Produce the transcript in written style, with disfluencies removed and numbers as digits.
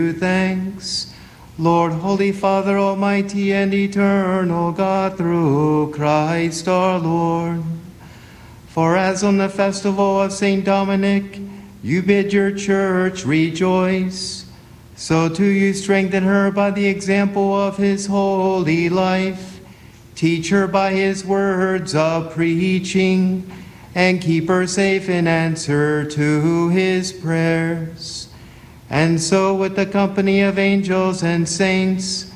thanks. Lord, Holy Father, Almighty and eternal God, through Christ our Lord. For as on the festival of St. Dominic, you bid your church rejoice, so too you strengthen her by the example of his holy life. Teach her by his words of preaching, and keep her safe in answer to his prayers. And so with the company of angels and saints,